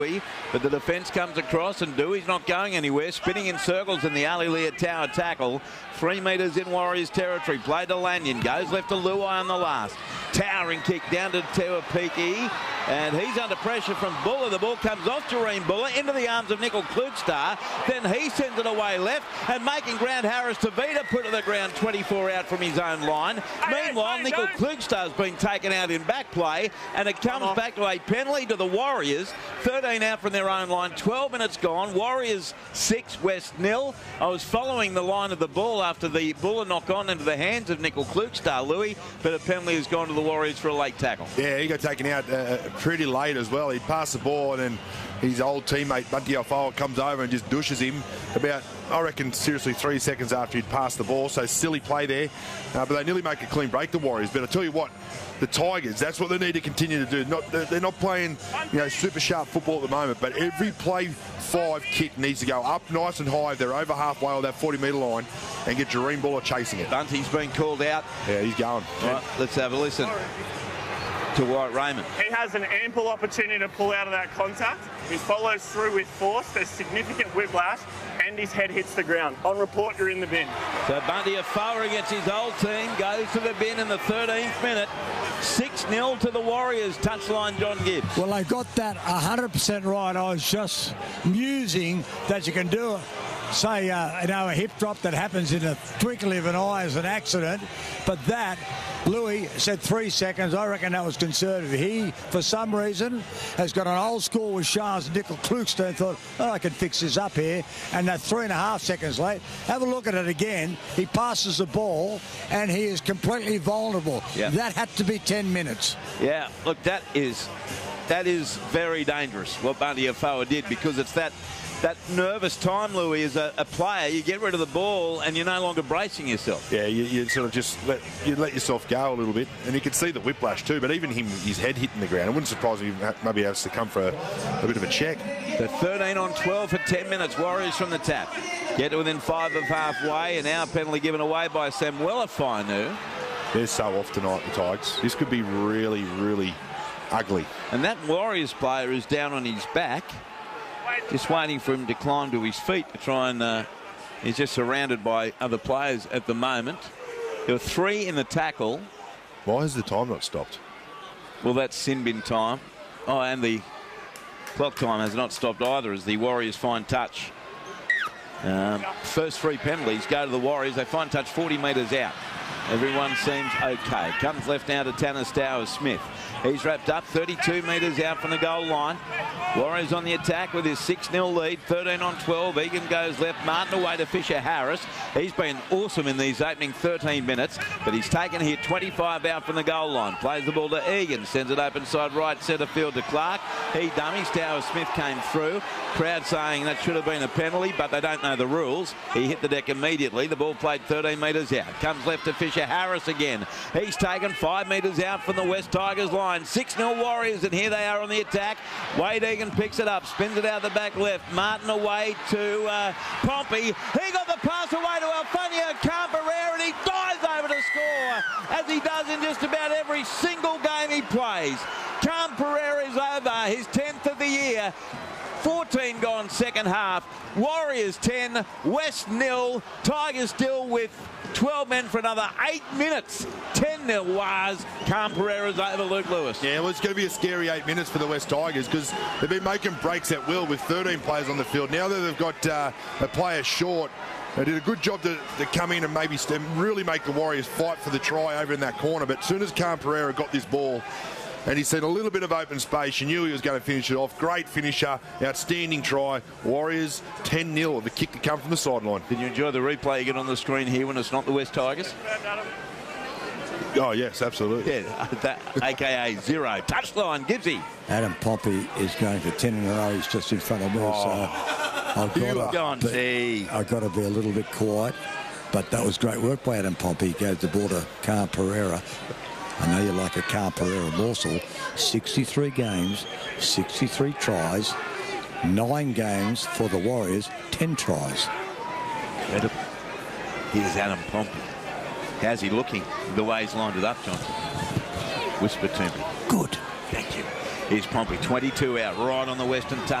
But the defence comes across and Dewey's not going anywhere, spinning in circles in the Ali Tower tackle. 3 metres in Warriors territory. Play to Lanyon, goes left to Luai on the last. Towering kick down to Tuapiki, and he's under pressure from Buller. The ball comes off Jareen Buller into the arms of Nickel Klugstar. Then he sends it away left, and making ground, Harris Tavita put to the ground 24 out from his own line. Meanwhile, Nickel Klugstar's been taken out in back play, and it comes back to a penalty to the Warriors. 13 out from their own line, 12 minutes gone. Warriors 6, West 0. I was following the line of the ball after the Buller knock on into the hands of Nickel Klugstar, Louis, but a penalty has gone to the Warriors for a late tackle. Yeah, he got taken out pretty late as well. He passed the ball, and then his old teammate Bunty Alfawa comes over and just douches him about, I reckon, seriously 3 seconds after he'd passed the ball. So silly play there, but they nearly make a clean break, the Warriors. But I tell you what, the Tigers, that's what they need to continue to do. They're not playing, super sharp football at the moment, but every play 5 kick needs to go up nice and high. They're over halfway on that 40-metre line and get Jareen Buller chasing it. Bunty's been called out. Yeah, he's going. Right, let's have a listen to Wyatt Raymond. He has an ample opportunity to pull out of that contact. He follows through with force. There's significant whiplash, and his head hits the ground. On report, you're in the bin. So Bunty Afoa against his old team goes to the bin in the 13th minute. 6-0 to the Warriors. Touchline, John Gibbs. Well, they got that 100% right. I was just musing that you can do it. Say, a hip drop that happens in a twinkle of an eye as an accident. But that, Louis said 3 seconds. I reckon that was conservative. He, for some reason, has got an old school with Shah's and Nickel Klugstar and thought, I can fix this up here. And that 3.5 seconds late. Have a look at it again. He passes the ball and he is completely vulnerable. Yeah. That had to be 10 minutes. Yeah, look, that is very dangerous, what Bunty Afoa did, because it's that nervous time, Louis, as a player. You get rid of the ball and you're no longer bracing yourself. Yeah, you sort of just let yourself go a little bit, and you can see the whiplash too. But even his head hitting the ground, it wouldn't surprise me if maybe he has to come for a bit of a check. The 13 on 12 for 10 minutes. Warriors from the tap. Get to within 5 of halfway, and now a penalty given away by Samuela Fainu. They're so off tonight, the Tigers. This could be really, really ugly. And that Warriors player is down on his back, just waiting for him to climb to his feet to try and he's just surrounded by other players at the moment. There were 3 in the tackle. Why has the time not stopped? Well, that's sin bin time. Oh, and the clock time has not stopped either as the Warriors find touch. First 3 penalties go to the Warriors. They find touch 40 metres out. Everyone seems okay. Comes left now to Tanner Stowers-Smith. He's wrapped up 32 metres out from the goal line. Warriors on the attack with his 6-0 lead. 13 on 12. Egan goes left. Martin away to Fisher Harris. He's been awesome in these opening 13 minutes, but he's taken here 25 out from the goal line. Plays the ball to Egan. Sends it open side right centre field to Clark. He dummies. Stowers-Smith came through. Crowd saying that should have been a penalty, but they don't know the rules. He hit the deck immediately. The ball played 13 metres out. Comes left to Fisher Harris again. He's taken 5 metres out from the West Tigers line. 6-0 Warriors, and here they are on the attack. Wade Egan picks it up, spins it out the back left. Martin away to Pompey. He got the pass away to Alfania Camperera, and he dives over to score, as he does in just about every single game he plays. Camperera is over, his 10th of the year. 14 gone second half. Warriors 10, West 0. Tigers still with 12 men for another 8 minutes. 10-0 was. Camperera's over Luke Lewis. Yeah, well, it's going to be a scary 8 minutes for the West Tigers because they've been making breaks at will with 13 players on the field. Now that they've got a player short, they did a good job to come in and maybe really make the Warriors fight for the try over in that corner. But as soon as Camperera got this ball, and he seen a little bit of open space, you knew he was going to finish it off. Great finisher, outstanding try. Warriors 10-0, the kick to come from the sideline. Did you enjoy the replay you get on the screen here when it's not the West Tigers? Oh, yes, absolutely. Yeah, a.k.a. 0. Touchline, Gibbsy. Adam Pompey is going for 10 in a row. He's just in front of me, so I've got to be a little bit quiet. But that was great work by Adam Pompey. He gave the ball to Camperera. I know you like a Camperera morsel. 63 games, 63 tries, 9 games for the Warriors, 10 tries. Here's Adam Pompey. How's he looking? The way he's lined it up, John. Whisper to me. Good. Thank you. Here's Pompey, 22 out, right on the western touch.